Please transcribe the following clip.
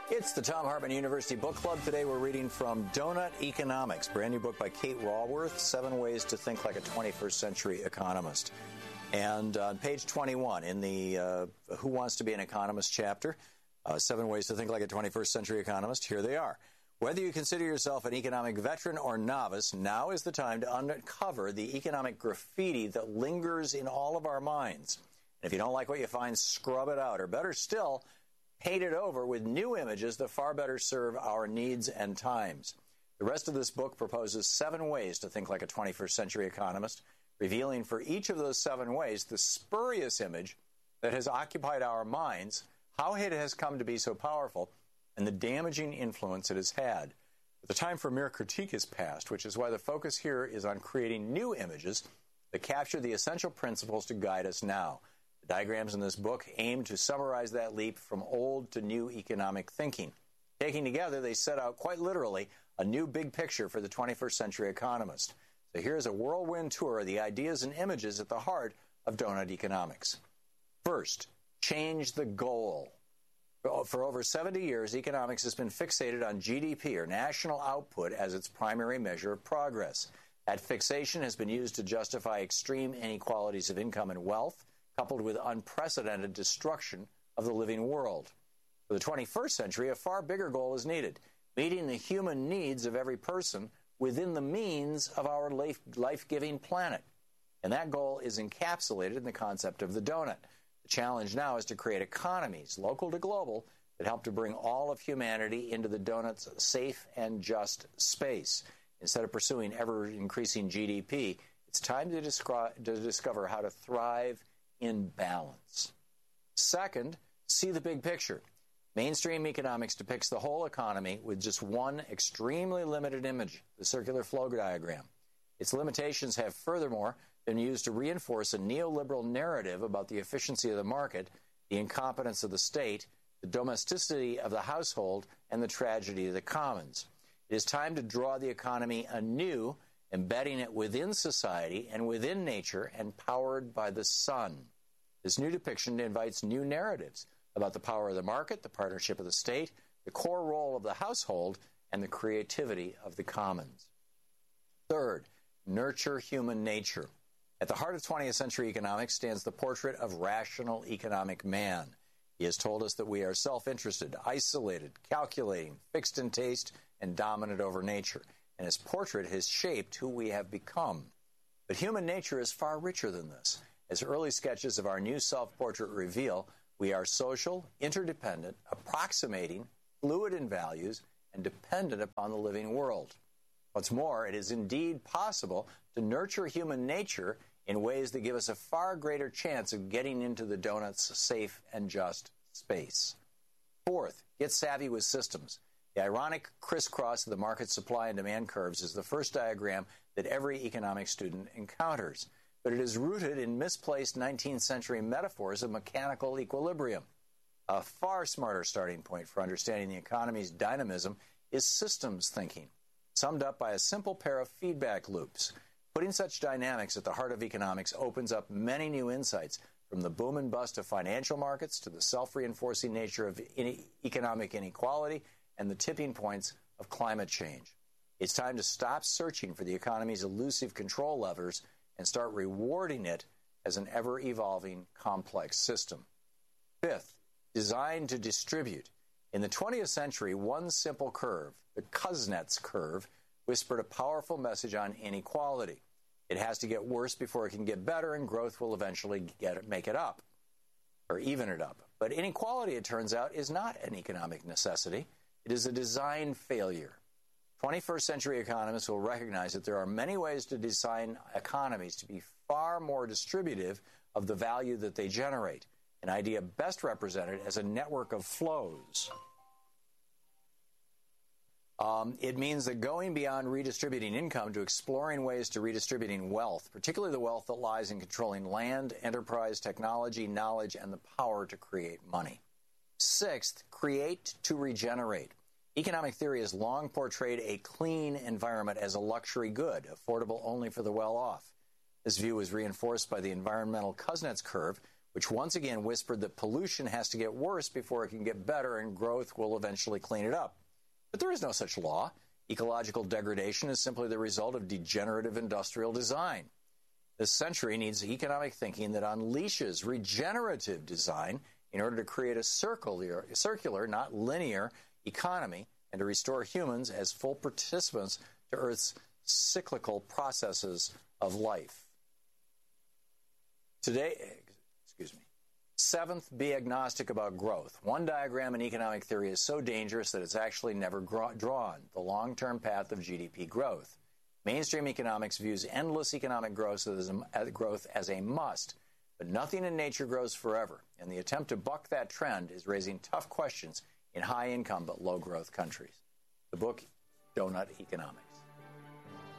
It's the Thom Hartmann University Book Club. Today we're reading from Doughnut Economics, brand new book by Kate Raworth, 7 Ways to Think Like a 21st Century Economist. And on page 21 in the Who Wants to Be an Economist chapter, 7 Ways to Think Like a 21st Century Economist, here they are. Whether you consider yourself an economic veteran or novice, now is the time to uncover the economic graffiti that lingers in all of our minds. And if you don't like what you find, scrub it out, or better still, paint it over with new images that far better serve our needs and times. The rest of this book proposes 7 ways to think like a 21st century economist, revealing for each of those 7 ways the spurious image that has occupied our minds, how it has come to be so powerful, and the damaging influence it has had. But the time for mere critique is past, which is why the focus here is on creating new images that capture the essential principles to guide us now. The diagrams in this book aim to summarize that leap from old to new economic thinking. Taken together, they set out, quite literally, a new big picture for the 21st century economist. So here's a whirlwind tour of the ideas and images at the heart of Doughnut Economics. First, change the goal. For over 70 years, economics has been fixated on GDP, or national output, as its primary measure of progress. That fixation has been used to justify extreme inequalities of income and wealth, coupled with unprecedented destruction of the living world. For the 21st century, a far bigger goal is needed, meeting the human needs of every person within the means of our life-giving planet. And that goal is encapsulated in the concept of the donut. The challenge now is to create economies, local to global, that help to bring all of humanity into the donut's safe and just space. Instead of pursuing ever-increasing GDP, it's time to discover how to thrive in balance. Second, see the big picture. Mainstream economics depicts the whole economy with just one extremely limited image, the circular flow diagram. Its limitations have furthermore been used to reinforce a neoliberal narrative about the efficiency of the market, the incompetence of the state, the domesticity of the household, and the tragedy of the commons. It is time to draw the economy anew, embedding it within society and within nature and powered by the sun. This new depiction invites new narratives about the power of the market, the partnership of the state, the core role of the household, and the creativity of the commons. Third, nurture human nature. At the heart of 20th century economics stands the portrait of rational economic man. He has told us that we are self-interested, isolated, calculating, fixed in taste, and dominant over nature. And his portrait has shaped who we have become. But human nature is far richer than this. As early sketches of our new self-portrait reveal, we are social, interdependent, approximating, fluid in values, and dependent upon the living world. What's more, it is indeed possible to nurture human nature in ways that give us a far greater chance of getting into the donut's safe and just space. Fourth, get savvy with systems. The ironic crisscross of the market supply and demand curves is the first diagram that every economics student encounters, but it is rooted in misplaced 19th century metaphors of mechanical equilibrium. A far smarter starting point for understanding the economy's dynamism is systems thinking, summed up by a simple pair of feedback loops. Putting such dynamics at the heart of economics opens up many new insights, from the boom and bust of financial markets to the self-reinforcing nature of economic inequality and the tipping points of climate change. It's time to stop searching for the economy's elusive control levers and start rewarding it as an ever-evolving, complex system. Fifth, design to distribute. In the 20th century, one simple curve, the Kuznets curve, whispered a powerful message on inequality. It has to get worse before it can get better, and growth will eventually make it up, or even it up. But inequality, it turns out, is not an economic necessity. It is a design failure. 21st century economists will recognize that there are many ways to design economies to be far more distributive of the value that they generate, an idea best represented as a network of flows. It means that going beyond redistributing income to exploring ways to redistributing wealth, particularly the wealth that lies in controlling land, enterprise, technology, knowledge, and the power to create money. Sixth, create to regenerate. Economic theory has long portrayed a clean environment as a luxury good, affordable only for the well-off. This view was reinforced by the environmental Kuznets curve, which once again whispered that pollution has to get worse before it can get better and growth will eventually clean it up. But there is no such law. Ecological degradation is simply the result of degenerative industrial design. This century needs economic thinking that unleashes regenerative design in order to create a circular, not linear, economy and to restore humans as full participants to Earth's cyclical processes of life. Seventh, be agnostic about growth. One diagram in economic theory is so dangerous that it's actually never drawn, the long-term path of GDP growth. Mainstream economics views endless economic growth as a must, but nothing in nature grows forever, and the attempt to buck that trend is raising tough questions in high-income but low-growth countries. The book, Donut Economics.